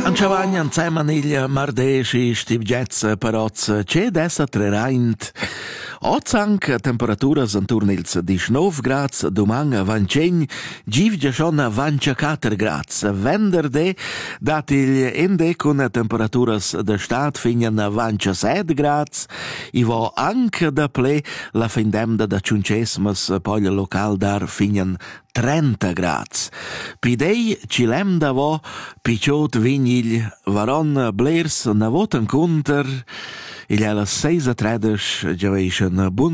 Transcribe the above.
Anciavagn insieme igl mardesch e stibgets paroz c'è dessa treraint. Ozanc temperaturas intorno ils 19 grads, domang a Vancegn, givgia schon a 24 grads. Venerdì dat il ende con temperaturas de stat finian a 27 grads, i vo anche da ple la findemda da ciuncesmas poi local dar finian 30 grads. Pidei cilem da vo picciot vignil varon blers na voten conter il è la 6:13 già